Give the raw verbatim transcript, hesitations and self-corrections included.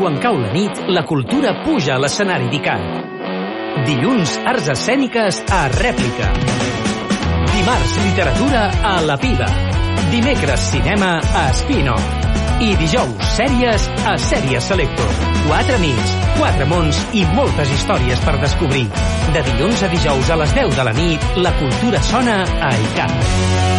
quan cau la nit, la cultura puja a l'escenari d'ICAT. Dilluns, arts escèniques a Rèplica. Dimarts, literatura a La Piba. Dimecres, cinema a Spin-Off. I dijous, sèries a Sèries Selector. Quatre nits, quatre mons i moltes històries per descobrir. De dilluns a dijous a les deu de la nit, la cultura sona a ICAT.